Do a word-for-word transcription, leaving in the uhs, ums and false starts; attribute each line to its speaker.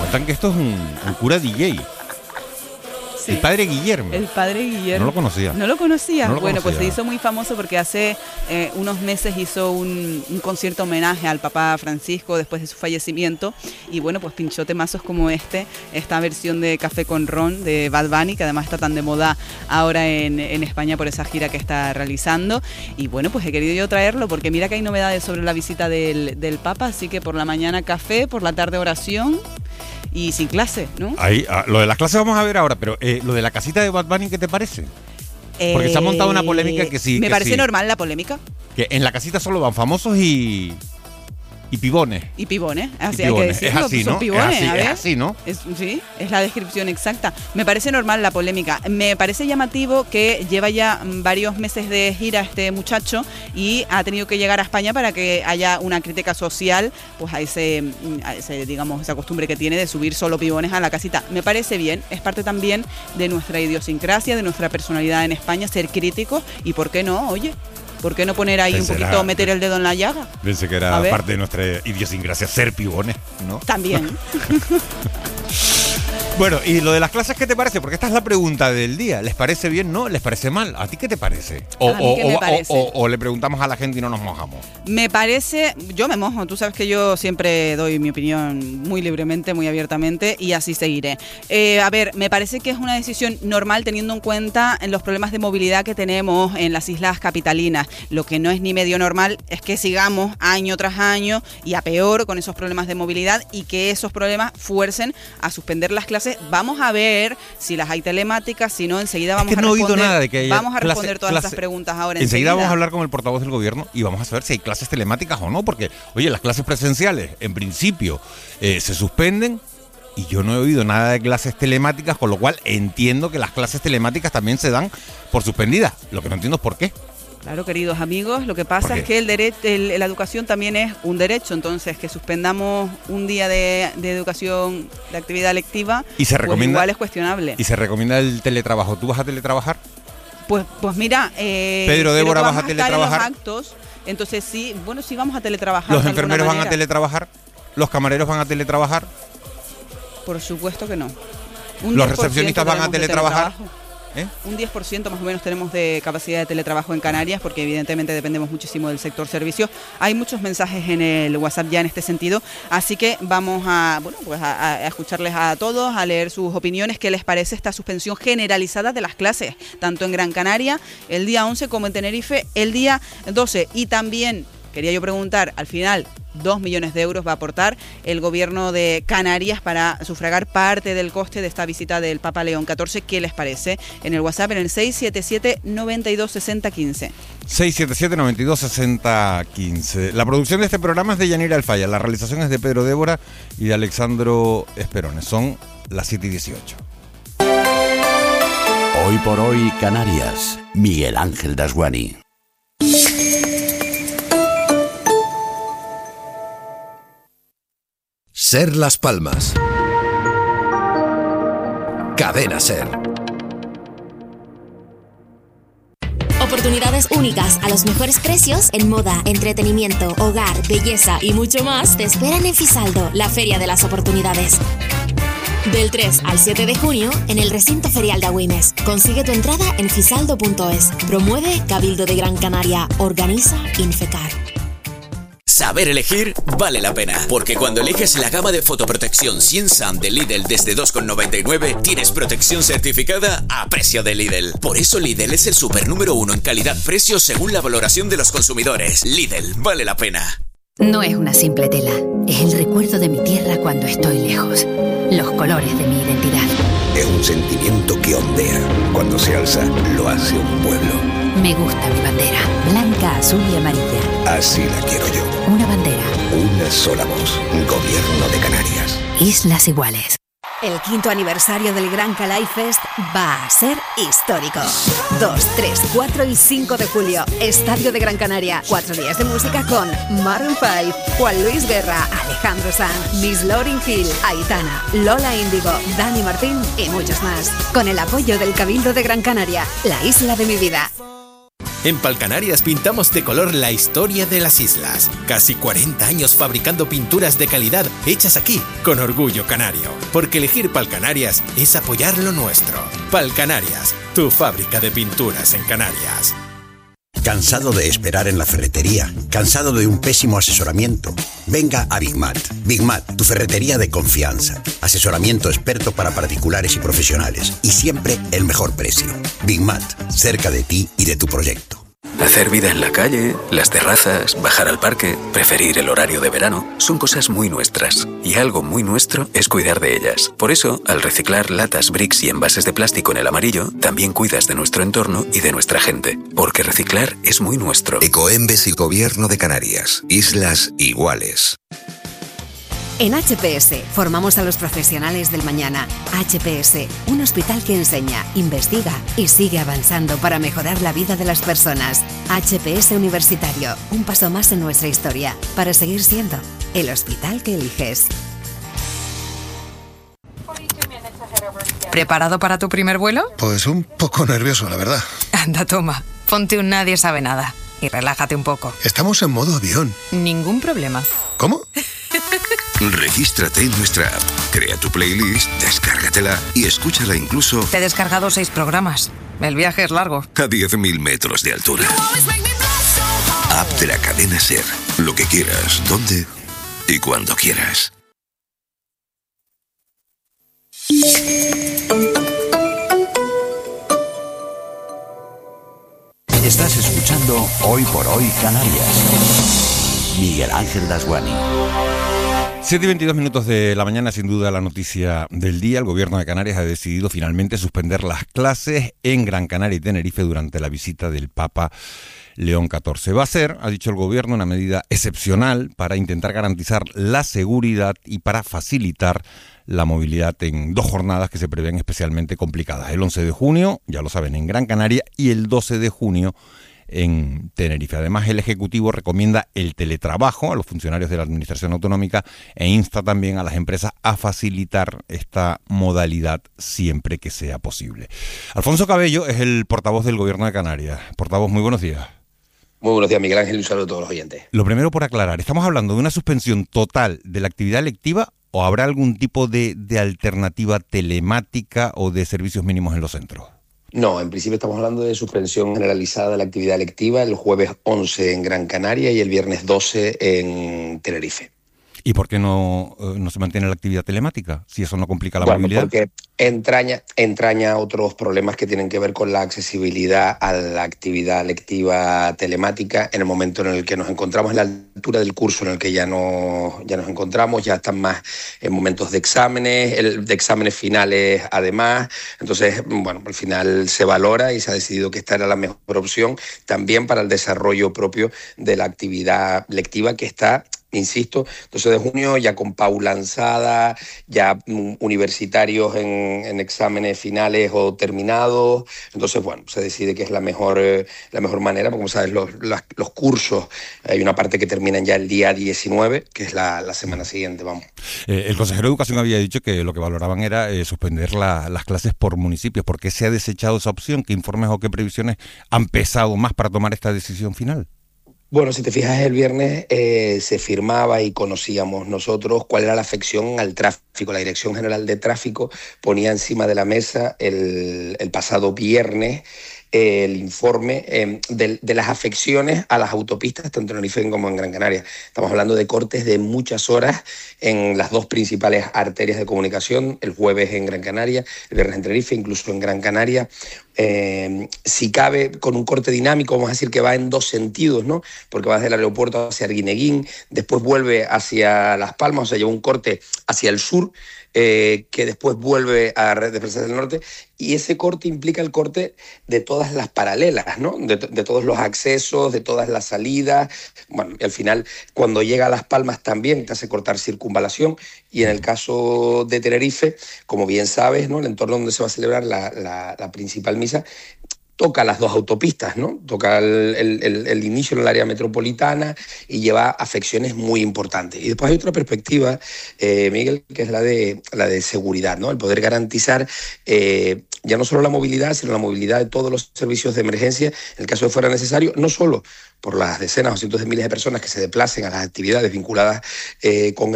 Speaker 1: cuentan que esto es un, un cura D J. Sí. El padre Guillermo.
Speaker 2: El padre Guillermo.
Speaker 1: No lo conocía.
Speaker 2: ¿No lo conocía?
Speaker 1: No lo
Speaker 2: bueno,
Speaker 1: conocía.
Speaker 2: Pues se hizo muy famoso porque hace eh, unos meses hizo un, un concierto homenaje al Papa Francisco después de su fallecimiento. Y bueno, pues pinchó temazos como este, esta versión de Café con Ron de Bad Bunny, que además está tan de moda ahora en, en España por esa gira que está realizando. Y bueno, pues he querido yo traerlo porque mira que hay novedades sobre la visita del, del Papa, así que por la mañana café, por la tarde oración. Y sin clase, ¿no?
Speaker 1: Ahí, ah, lo de las clases vamos a ver ahora, pero eh, lo de la casita de Bad Bunny, ¿qué te parece? Porque eh, se ha montado una polémica que sí.
Speaker 2: Me
Speaker 1: que
Speaker 2: parece
Speaker 1: sí,
Speaker 2: normal la polémica.
Speaker 1: Que en la casita solo van famosos y. Y pibones.
Speaker 2: Y pibones, así
Speaker 1: y pibones.
Speaker 2: Hay que decirlo.
Speaker 1: Es así,
Speaker 2: Son
Speaker 1: ¿no?
Speaker 2: pibones,
Speaker 1: es así,
Speaker 2: a ver.
Speaker 1: es así, ¿no?
Speaker 2: Es, sí, es la descripción exacta. Me parece normal la polémica. Me parece llamativo que lleva ya varios meses de gira este muchacho y ha tenido que llegar a España para que haya una crítica social, pues a ese, a ese, digamos, esa costumbre que tiene de subir solo pibones a la casita. Me parece bien, es parte también de nuestra idiosincrasia, de nuestra personalidad en España, ser críticos y, ¿por qué no? Oye, ¿por qué no poner ahí Pensará, un poquito, meter el dedo en la llaga?
Speaker 1: Pensé que era parte de nuestra idiosincrasia ser pibones, ¿no?
Speaker 2: También.
Speaker 1: Bueno, ¿y lo de las clases qué te parece? Porque esta es la pregunta del día. ¿Les parece bien? ¿No? ¿Les parece mal? ¿A ti qué te parece? O,
Speaker 2: ¿A mí
Speaker 1: o,
Speaker 2: qué me
Speaker 1: o,
Speaker 2: parece?
Speaker 1: O, o, o le preguntamos a la gente y no nos mojamos.
Speaker 2: Me parece, yo me mojo, tú sabes que yo siempre doy mi opinión muy libremente, muy abiertamente y así seguiré. Eh, a ver, me parece que es una decisión normal teniendo en cuenta los problemas de movilidad que tenemos en las islas capitalinas. Lo que no es ni medio normal es que sigamos año tras año y a peor con esos problemas de movilidad y que esos problemas fuercen a suspender las clases. Vamos a ver si las hay telemáticas, si no, enseguida vamos
Speaker 1: es que
Speaker 2: a
Speaker 1: no
Speaker 2: responder,
Speaker 1: he oído nada de que haya
Speaker 2: vamos a responder
Speaker 1: clase,
Speaker 2: todas
Speaker 1: clase,
Speaker 2: esas preguntas ahora.
Speaker 1: Enseguida,
Speaker 2: enseguida
Speaker 1: vamos a hablar con el portavoz del gobierno y vamos a saber si hay clases telemáticas o no, porque, oye, las clases presenciales, en principio, eh, se suspenden y yo no he oído nada de clases telemáticas, con lo cual entiendo que las clases telemáticas también se dan por suspendidas. Lo que no entiendo es por qué.
Speaker 2: Claro, queridos amigos, lo que pasa es que el derecho, el, la educación también es un derecho, entonces que suspendamos un día de, de educación, de actividad lectiva,
Speaker 1: y se recomienda,
Speaker 2: pues igual es cuestionable.
Speaker 1: Y se recomienda el teletrabajo. ¿Tú vas a teletrabajar?
Speaker 2: Pues, pues mira, eh,
Speaker 1: Pedro, Débora, ¿vas a, a teletrabajar?
Speaker 2: En los actos, entonces sí, bueno, sí vamos a teletrabajar.
Speaker 1: ¿Los enfermeros van a teletrabajar? ¿Los camareros van a teletrabajar?
Speaker 2: Por supuesto que no. Un
Speaker 1: ¿Los recepcionistas van a teletrabajar? ¿Eh?
Speaker 2: Un diez por ciento más o menos tenemos de capacidad de teletrabajo en Canarias, porque evidentemente dependemos muchísimo del sector servicio. Hay muchos mensajes en el WhatsApp ya en este sentido, así que vamos a, bueno, pues a, a escucharles a todos, a leer sus opiniones. ¿Qué les parece esta suspensión generalizada de las clases, tanto en Gran Canaria el día once como en Tenerife el día doce? Y también quería yo preguntar, al final, dos millones de euros va a aportar el gobierno de Canarias para sufragar parte del coste de esta visita del Papa León catorce. ¿Qué les parece? En el WhatsApp, en el seis siete siete, noventa y dos, sesenta, quince.
Speaker 1: seis siete siete, noventa y dos, sesenta, quince. La producción de este programa es de Yanira Alfaya, la realización es de Pedro Débora y de Alexandro Esperones. Son las siete y dieciocho.
Speaker 3: Hoy por hoy, Canarias. Miguel Ángel Dasguani.
Speaker 4: Ser Las Palmas. Cadena Ser.
Speaker 5: Oportunidades únicas a los mejores precios en moda, entretenimiento, hogar, belleza y mucho más te esperan en Fisaldo, la feria de las oportunidades. Del tres al siete de junio en el recinto ferial de Agüimes. Consigue tu entrada en fisaldo punto es. Promueve Cabildo de Gran Canaria. Organiza Infecar.
Speaker 6: Saber elegir vale la pena, porque cuando eliges la gama de fotoprotección cien SAM de Lidl desde dos con noventa y nueve, tienes protección certificada a precio de Lidl. Por eso Lidl es el super número uno en calidad-precio según la valoración de los consumidores. Lidl, vale la pena.
Speaker 7: No es una simple tela, es el recuerdo de mi tierra cuando estoy lejos. Los colores de mi identidad.
Speaker 4: Es un sentimiento que ondea. Cuando se alza, lo hace un pueblo.
Speaker 7: Me gusta mi bandera, blanca, azul y amarilla.
Speaker 4: Así la quiero yo.
Speaker 7: Una bandera.
Speaker 4: Una sola voz. Gobierno de Canarias.
Speaker 7: Islas iguales.
Speaker 8: El quinto aniversario del Gran Calais Fest va a ser histórico. dos, tres, cuatro y cinco de julio, Estadio de Gran Canaria. Cuatro días de música con Maroon cinco, Juan Luis Guerra, Alejandro Sanz, Miss Lauryn Hill, Aitana, Lola Índigo, Dani Martín y muchos más. Con el apoyo del Cabildo de Gran Canaria, la isla de mi vida.
Speaker 9: En Palcanarias pintamos de color la historia de las islas. Casi cuarenta años fabricando pinturas de calidad hechas aquí, con orgullo canario. Porque elegir Palcanarias es apoyar lo nuestro. Palcanarias, tu fábrica de pinturas en Canarias.
Speaker 4: ¿Cansado de esperar en la ferretería? ¿Cansado de un pésimo asesoramiento? Venga a Bigmat. Bigmat, tu ferretería de confianza. Asesoramiento experto para particulares y profesionales. Y siempre el mejor precio. Bigmat, cerca de ti y de tu proyecto.
Speaker 10: Hacer vida en la calle, las terrazas, bajar al parque, preferir el horario de verano, son cosas muy nuestras. Y algo muy nuestro es cuidar de ellas. Por eso, al reciclar latas, bricks y envases de plástico en el amarillo, también cuidas de nuestro entorno y de nuestra gente. Porque reciclar es muy nuestro.
Speaker 11: Ecoembes y Gobierno de Canarias. Islas iguales.
Speaker 8: En H P S formamos a los profesionales del mañana. H P S, un hospital que enseña, investiga y sigue avanzando para mejorar la vida de las personas. H P S Universitario, un paso más en nuestra historia, para seguir siendo el hospital que eliges.
Speaker 12: ¿Preparado para tu primer vuelo?
Speaker 13: Pues un poco nervioso, la verdad.
Speaker 12: Anda, toma, ponte un Nadie Sabe Nada y relájate un poco.
Speaker 13: Estamos en modo avión.
Speaker 12: Ningún problema.
Speaker 13: ¿Cómo?
Speaker 11: Regístrate en nuestra app, crea tu playlist, descárgatela y escúchala incluso...
Speaker 12: Te he descargado seis programas. El viaje es largo.
Speaker 11: A diez mil metros de altura. App de la cadena SER. Lo que quieras, dónde y cuando quieras.
Speaker 3: Estás escuchando Hoy por Hoy Canarias. Miguel Ángel Dasguani.
Speaker 1: siete y veintidós minutos de la mañana, sin duda la noticia del día. El gobierno de Canarias ha decidido finalmente suspender las clases en Gran Canaria y Tenerife durante la visita del Papa León catorce. Va a ser, ha dicho el gobierno, una medida excepcional para intentar garantizar la seguridad y para facilitar la movilidad en dos jornadas que se prevén especialmente complicadas. El once de junio, ya lo saben, en Gran Canaria, y el doce de junio en Tenerife. Además, el Ejecutivo recomienda el teletrabajo a los funcionarios de la Administración Autonómica e insta también a las empresas a facilitar esta modalidad siempre que sea posible. Alfonso Cabello es el portavoz del Gobierno de Canarias. Portavoz, muy buenos días.
Speaker 14: Muy buenos días, Miguel Ángel, y un saludo a todos los oyentes.
Speaker 1: Lo primero, por aclarar, ¿estamos hablando de una suspensión total de la actividad lectiva o habrá algún tipo de, de alternativa telemática o de servicios mínimos en los centros?
Speaker 14: No, en principio estamos hablando de suspensión generalizada de la actividad lectiva el jueves once en Gran Canaria y el viernes doce en Tenerife.
Speaker 1: ¿Y por qué no, no se mantiene la actividad telemática? Si eso no complica la
Speaker 14: bueno,
Speaker 1: movilidad.
Speaker 14: Porque entraña, entraña otros problemas que tienen que ver con la accesibilidad a la actividad lectiva telemática en el momento en el que nos encontramos, en la altura del curso en el que ya, no, ya nos encontramos, ya están más en momentos de exámenes, el, de exámenes finales además. Entonces, bueno, al final se valora y se ha decidido que esta era la mejor opción también para el desarrollo propio de la actividad lectiva que está, insisto, doce de junio, ya con P A U lanzada, ya um, universitarios en, en exámenes finales o terminados. Entonces, bueno, se decide que es la mejor, eh, la mejor manera, porque como sabes, los, las, los cursos, hay una parte que terminan ya el día diecinueve, que es la, la semana siguiente, vamos.
Speaker 1: Eh, el consejero de Educación había dicho que lo que valoraban era eh, suspender la, las clases por municipios. ¿Por qué se ha desechado esa opción? ¿Qué informes o qué previsiones han pesado más para tomar esta decisión final?
Speaker 14: Bueno, si te fijas, el viernes eh, se firmaba y conocíamos nosotros cuál era la afección al tráfico. La Dirección General de Tráfico ponía encima de la mesa el, el pasado viernes eh, el informe eh, de, de las afecciones a las autopistas, tanto en Tenerife como en Gran Canaria. Estamos hablando de cortes de muchas horas en las dos principales arterias de comunicación, el jueves en Gran Canaria, el viernes en Tenerife, incluso en Gran Canaria. Eh, si cabe, con un corte dinámico, vamos a decir que va en dos sentidos, ¿no? Porque va desde el aeropuerto hacia Arguineguín, después vuelve hacia Las Palmas, o sea, lleva un corte hacia el sur, eh, que después vuelve a desplazarse al norte, y ese corte implica el corte de todas las paralelas, ¿no? De, de todos los accesos, de todas las salidas. Bueno, y al final, cuando llega a Las Palmas también te hace cortar circunvalación, y en el caso de Tenerife, como bien sabes, ¿no? El entorno donde se va a celebrar la, la, la principal misa toca las dos autopistas, ¿no? Toca el, el, el inicio en el área metropolitana y lleva afecciones muy importantes. Y después hay otra perspectiva, eh, Miguel, que es la de, la de seguridad, ¿no? El poder garantizar eh, ya no solo la movilidad, sino la movilidad de todos los servicios de emergencia, en el caso de fuera necesario, no solo por las decenas o cientos de miles de personas que se desplacen a las actividades vinculadas eh, con